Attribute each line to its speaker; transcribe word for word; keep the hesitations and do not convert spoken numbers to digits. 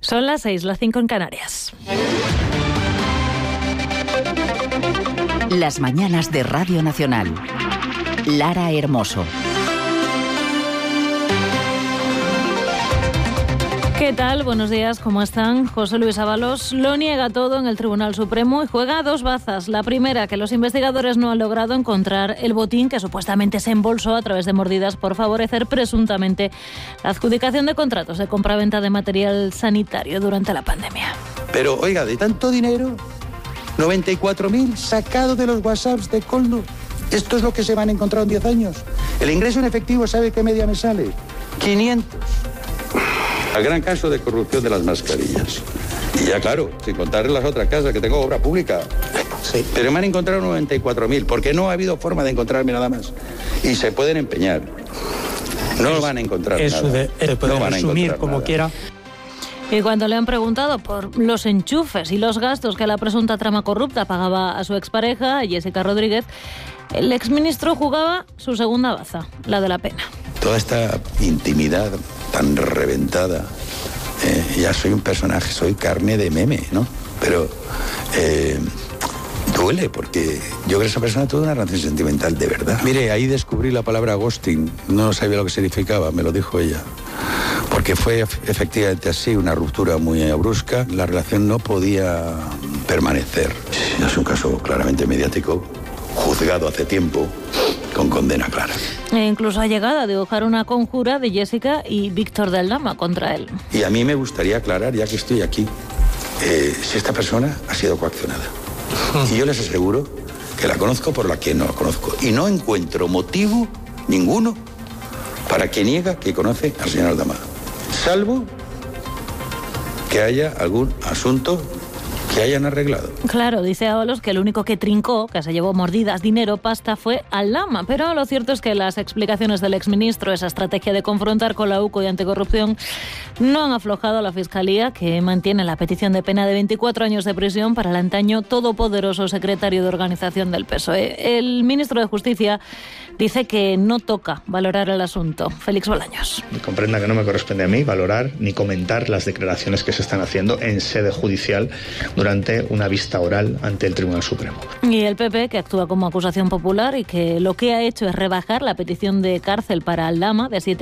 Speaker 1: Son las seis, las cinco en Canarias.
Speaker 2: Las mañanas de Radio Nacional. Lara Hermoso.
Speaker 1: ¿Qué tal? Buenos días, ¿cómo están? José Luis Ábalos lo niega todo en el Tribunal Supremo y juega a dos bazas. La primera, que los investigadores no han logrado encontrar el botín que supuestamente se embolsó a través de mordidas por favorecer presuntamente la adjudicación de contratos de compraventa de material sanitario durante la pandemia.
Speaker 3: Pero, oiga, de tanto dinero, noventa y cuatro mil sacados de los WhatsApps de Coldo. ¿Esto es lo que se van a encontrar en diez años? El ingreso en efectivo, ¿sabe qué media me sale? quinientos. El gran caso de corrupción de las mascarillas. Y ya claro, sin contar las otras casas que tengo obra pública. Sí. Pero me han encontrado noventa y cuatro mil, porque no ha habido forma de encontrarme nada más. Y se pueden empeñar. No lo van a encontrar
Speaker 4: Eso
Speaker 3: nada.
Speaker 4: de, de poder
Speaker 3: no van a
Speaker 4: resumir como
Speaker 3: nada.
Speaker 4: quiera.
Speaker 1: Y cuando le han preguntado por los enchufes y los gastos que la presunta trama corrupta pagaba a su expareja, Jessica Rodríguez, el exministro jugaba su segunda baza, la de la pena.
Speaker 3: Toda esta intimidad tan reventada, eh, ya soy un personaje, soy carne de meme, ¿no? Pero eh, duele, porque yo creo que esa persona tuvo una relación sentimental de verdad. Mire, ahí descubrí la palabra ghosting, no sabía lo que significaba, me lo dijo ella. Porque fue efectivamente así, una ruptura muy brusca, la relación no podía permanecer. Es un caso claramente mediático, juzgado hace tiempo, con condena clara.
Speaker 1: E incluso ha llegado a dibujar una conjura de Jessica y Víctor de Aldama contra él.
Speaker 3: Y a mí me gustaría aclarar, ya que estoy aquí, eh, si esta persona ha sido coaccionada. Y yo les aseguro que la conozco por la que no la conozco. Y no encuentro motivo ninguno para que niega que conoce al señor Aldama. Salvo que haya algún asunto que hayan arreglado.
Speaker 1: Claro, dice Ábalos que el único que trincó, que se llevó mordidas, dinero, pasta, fue Aldama. Pero lo cierto es que las explicaciones del exministro, esa estrategia de confrontar con la U C O y anticorrupción, no han aflojado a la Fiscalía, que mantiene la petición de pena de veinticuatro años de prisión para el antaño todopoderoso secretario de organización del P S O E. El ministro de Justicia dice que no toca valorar el asunto. Félix Bolaños.
Speaker 5: Comprenda que no me corresponde a mí valorar ni comentar las declaraciones que se están haciendo en sede judicial durante una vista oral ante el Tribunal Supremo.
Speaker 1: Y el P P, que actúa como acusación popular y que lo que ha hecho es rebajar la petición de cárcel para Aldama de siete